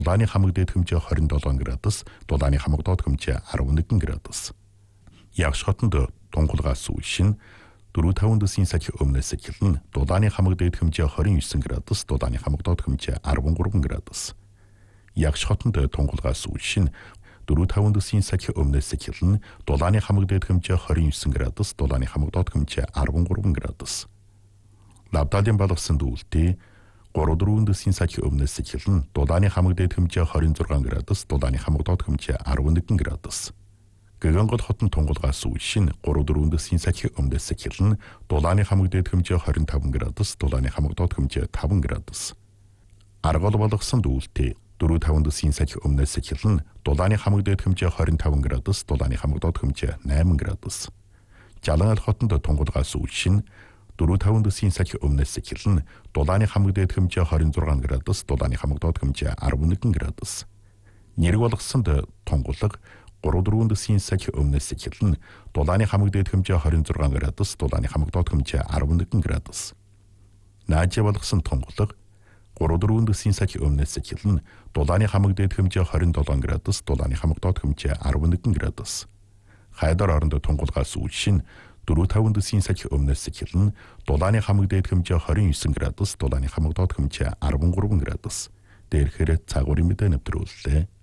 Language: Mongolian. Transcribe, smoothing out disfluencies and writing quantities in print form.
Дулааны хамаг дээд хэмжээ 27 градус, дулааны хамаг доод хэмжээ 11 градус. Ягш хотод тунгалгаас ушин 4-5 төсгийн сахи өмнөөс эхэлнэ. Дулааны хамаг дээд хэмжээ 29 градус, дулааны хамаг доод хэмжээ 13 градус. Ягш хотод тунгалгаас ушин 4-5 төсгийн сахи өмнөөс эхэлнэ. Дулааны хамаг дээд хэмжээ 29 градус, дулааны хамаг доод хэмжээ 13 градус. Лавдалын балгасан дүүлтий 3-4 төсгийн сахи өмнөөс эхэлнэ. Дулааны хамаг дээд хэмжээ 26 градус, дулааны хамаг доод хэмжээ 11 градус. Гэгонгол хотын тунгалгаас ушин 3-4 төсгийн сахи өмнөөс эхэлнэ. Дулааны хамаг дээд хэмжээ 25 градус, дулааны хамаг доод хэмжээ 5 градус. Аргол балгасан дүүлтий 4-5 төсгийн сахи өмнөөс эхэлнэ. Дулааны хамаг дээд хэмжээ 25 градус, дулааны хамаг доод хэмжээ 8 градус. Жалангал хотод тунгалгаас ушин 4-5 төсгийн сахи өмнөөс эхэлнэ. Дулааны хамаг дээд хэмжээ 26 градус, дулааны хамаг доод хэмжээ 11 градус. Нэрэг болгосонд тунгалаг 3-4 төсгийн сахи өмнөөс эхэлнэ. Дулааны хамаг дээд хэмжээ 26 градус, дулааны хамаг доод хэмжээ 11 градус. Наажи болгосон тунгалаг 3-4 төсгийн сахи өмнөөс эхэлнэ. Дулааны хамаг дээд хэмжээ 27 градус, дулааны хамаг доод хэмжээ 11 градус. Хайдар оронд тунгалгаас ушин 4-5 төсгийн сахи өмнөөс эхэлнэ. Дулааны хамаг дээд хэмжээ 29 градус, дулааны хамаг доод хэмжээ 13 градус. Дээрхээр цагуурын мэдээ нэвтрүүллээ.